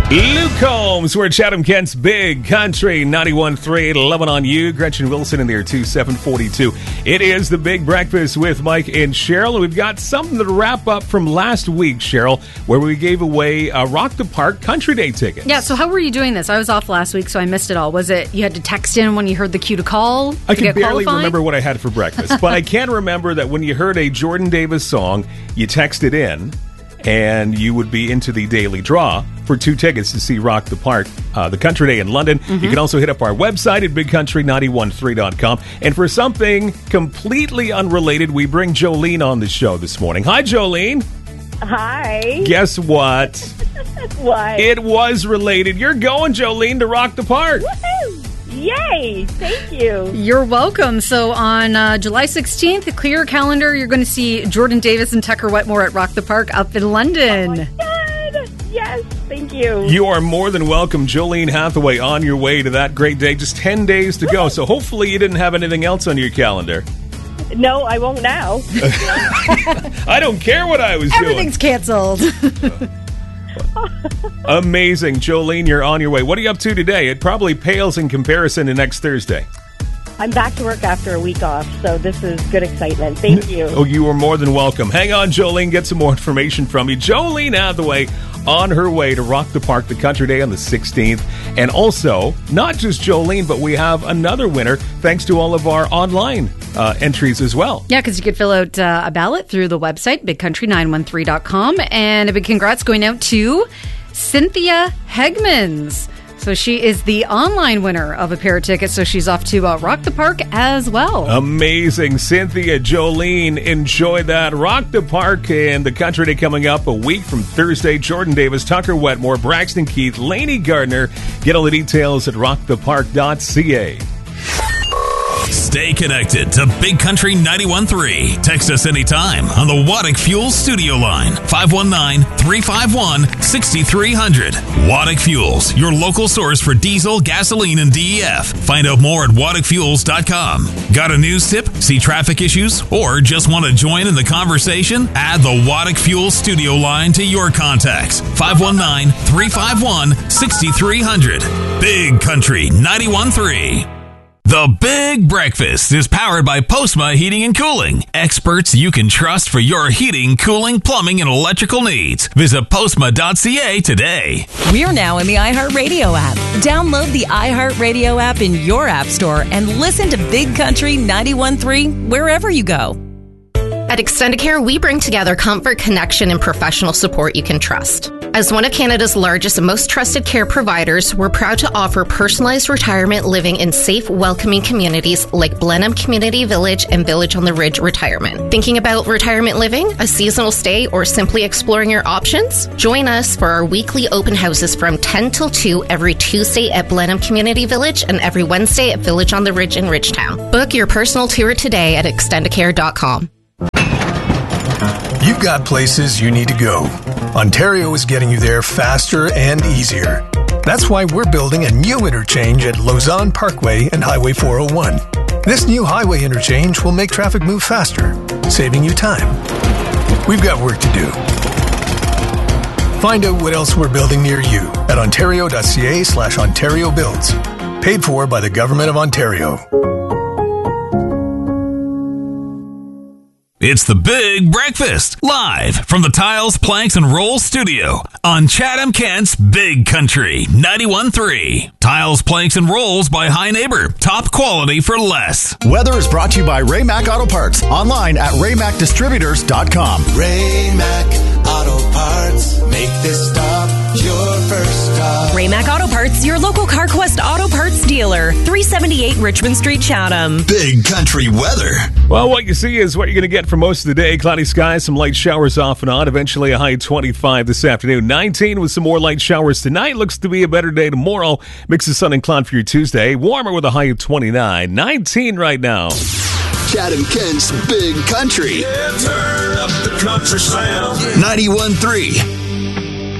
Luke Combs, we're Chatham Kent's Big Country 91.3, 11 on you. Gretchen Wilson in there too, 7:42. It is the Big Breakfast with Mike and Cheryl. We've got something to wrap up from last week, Cheryl, where we gave away a Rock the Park Country Day ticket. Yeah, so how were you doing this? I was off last week, so I missed it all. Was it you had to text in when you heard the cue to call? I can barely remember what I had for breakfast, but I can remember that when you heard a Jordan Davis song, you texted in, and you would be into the daily draw for 2 tickets to see Rock the Park, the Country Day in London. Mm-hmm. You can also hit up our website at bigcountry913.com. And for something completely unrelated, we bring Jolene on the show this morning. Hi, Jolene. Hi. Guess what? What? It was related. You're going, Jolene, to Rock the Park. Woohoo! Yay! Thank you. You're welcome. So on July 16th, clear your calendar. You're going to see Jordan Davis and Tucker Wetmore at Rock the Park up in London. Oh my God! Yes, thank you. You are more than welcome, Jolene Hathaway, on your way to that great day. Just 10 days to go. So hopefully you didn't have anything else on your calendar. No, I won't now. I don't care what I was doing. Everything's canceled. Amazing. Jolene, you're on your way. What are you up to today? It probably pales in comparison to next Thursday. I'm back to work after a week off, so this is good excitement. Thank you. Oh, you are more than welcome. Hang on, Jolene, get some more information from you. Jolene Hathaway on her way to Rock the Park, the Country Day on the 16th. And also, not just Jolene, but we have another winner thanks to all of our online entries as well. Yeah, because you could fill out a ballot through the website, bigcountry913.com. And a big congrats going out to Cynthia Hegmans. So she is the online winner of a pair of tickets, so she's off to Rock the Park as well. Amazing. Cynthia, Jolene, enjoy that. Rock the Park and the Country Day coming up a week from Thursday. Jordan Davis, Tucker Wetmore, Braxton Keith, Lainey Gardner. Get all the details at rockthepark.ca. Stay connected to Big Country 91.3. Text us anytime on the Waddick Fuel studio line, 519-351-6300. Waddick Fuels, your local source for diesel, gasoline, and DEF. Find out more at waddickfuels.com. Got a news tip, see traffic issues, or just want to join in the conversation? Add the Waddick Fuel studio line to your contacts, 519-351-6300. Big Country 91.3. The Big Breakfast is powered by Postma Heating and Cooling. Experts you can trust for your heating, cooling, plumbing, and electrical needs. Visit postma.ca today. We're now in the iHeartRadio app. Download the iHeartRadio app in your app store and listen to Big Country 91.3 wherever you go. At Extendicare, we bring together comfort, connection, and professional support you can trust. As one of Canada's largest and most trusted care providers, we're proud to offer personalized retirement living in safe, welcoming communities like Blenheim Community Village and Village on the Ridge Retirement. Thinking about retirement living, a seasonal stay, or simply exploring your options? Join us for our weekly open houses from 10 till 2 every Tuesday at Blenheim Community Village and every Wednesday at Village on the Ridge in Ridgetown. Book your personal tour today at extendicare.com. You've got places you need to go. Ontario is getting you there faster and easier. That's why we're building a new interchange at Lausanne Parkway and Highway 401. This new highway interchange will make traffic move faster, saving you time. We've got work to do. Find out what else we're building near you at ontario.ca/Ontario Builds. Paid for by the Government of Ontario. It's the Big Breakfast, live from the Tiles, Planks, and Rolls studio on Chatham Kent's Big Country 91.3. Tiles, Planks, and Rolls by High Neighbor. Top quality for less. Weather is brought to you by Ray-Mac Auto Parts. Online at raymacdistributors.com. Ray-Mac Auto Parts. Make this stop your first stop. Ray-Mac Auto Parts, your local CarQuest Auto Parts dealer. 378 Richmond Street, Chatham. Big Country weather. Well, what you see is what you're going to get for most of the day. Cloudy skies, some light showers off and on. Eventually a high of 25 this afternoon. 19 with some more light showers tonight. Looks to be a better day tomorrow. Mix of sun and cloud for your Tuesday. Warmer with a high of 29. 19 right now. Chatham Kent's Big Country. Yeah, turn up the country sound. 91.3